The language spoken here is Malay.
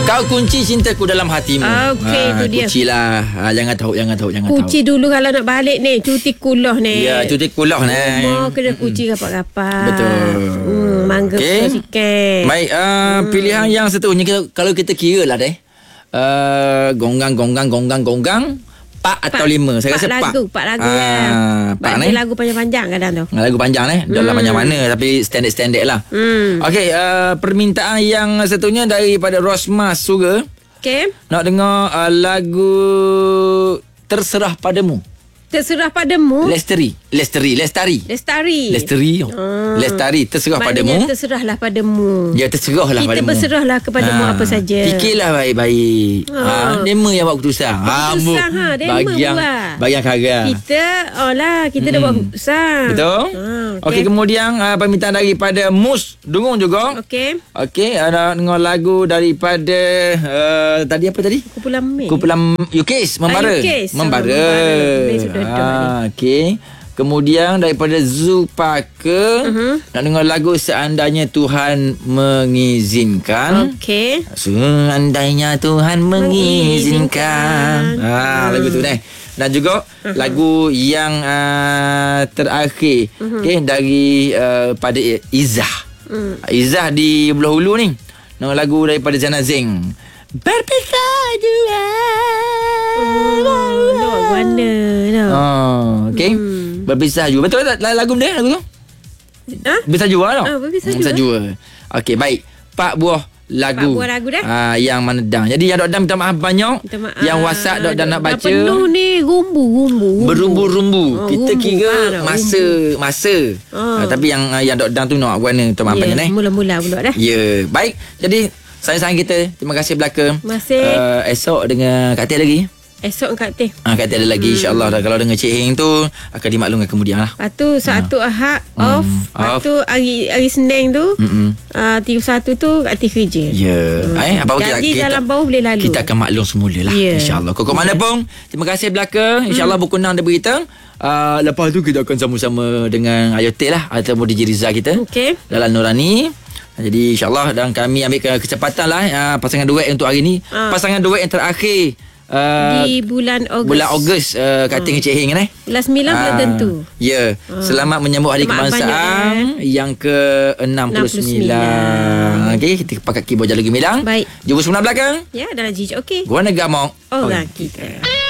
Kau kunci cintaku dalam hatimu. Okey, tu dia. Kuncilah. Jangan tahu. Kunci dulu kalau nak balik ni. Cuti kuliah ni. Ya, cuti kuliah ni. Rumah kena kunci rapat-rapat. Betul. Mangga sikit. Baik, pilihan yang seterusnya kalau kita kira lah deh. Gonggang 4 atau 5. Saya rasa 4. 4 lagu kan. 4 ni. Lagu panjang-panjang kadang tu. Lagu panjang ni. Dalam macam mana tapi standard lah. Okey, permintaan yang seterusnya daripada Rosma Suga. Okey. Nak dengar lagu Terserah Padamu. Terserah Padamu. Lestari. Lestari. Terserah Maknanya padamu. terserahlah padamu. Ya, terserahlah Kita padamu. berserahlah kepadamu apa saja. Fikirlah baik-baik. Dema yang buat keputusan. Keputusan dema buat. Bagian karang. Kita dah buat keputusan. Betul? Okey, kemudian permintaan daripada Mus Dungung juga. Okey, ada dengar lagu daripada tadi apa tadi? Kumpulan UKIS Membara. Okey. Kemudian daripada Zupaka nak dengar lagu Seandainya Tuhan Mengizinkan. Okey. Seandainya Tuhan mengizinkan. Lagu tu ni. Dan juga lagu yang terakhir dari pada Izzah. Izzah di Belah Hulu ni. Dengar lagu daripada Zana Zeng. Berpisah dua. Warna dah. Okey. Berpisah jua. Betul tak lagu dia lagu tu? Berpisah jua tau. Berpisah jua. Okey, baik. 4 buah lagu. 4 buah lagu dah. Yang mana dang. Jadi yang Dok Dan minta maaf banyak. Yang WhatsApp Dok Dan nak baca. Penuh ni rumbu. Berumbu-rumbu. Kita kira masa. Tapi yang Dok Dan tu nak warna minta maaf banyak ni. Mula-mula pula dah. Ya, baik. Jadi sayang-sayang kita. Terima kasih belaka. Terima kasih. Esok dengan Kak Tia lagi. Esok Kak Teh. Kak Tia ada lagi insya-Allah. Kalau dengan Cik Heng tu akan dimaklumkan kemudian lah. Lepas tu Sabtu Ahad off. Lepas tu hari Senin tu 31 tu Kak Teh kerja. Ya. Apa-apa kita dalam bawah boleh lalu. Kita akan maklum semula lah insya-Allah. Kok mana pun. Terima kasih belaka. Insya-Allah buku 6 ada berita. Lepas tu kita akan sama-sama dengan Ayotik lah ataupun DJ Rizal kita. Okey. Dalam Nurani. Jadi insya-Allah dan kami ambil kecepatan lah pasangan duet untuk hari ni. Pasangan duet yang terakhir di bulan Ogos. Bulan Ogos Kak Ting Cik Heng ni. Bulan 9 bulan tentu. Ya. Selamat menyambut Hari Kebangsaan yang ke-69. Okey, kita pakai keyboard Jalan Gemilang. Baik. Jumpa sebelah belakang. Ya, dalam jijik okey. Gua nak gamok. Orang kita.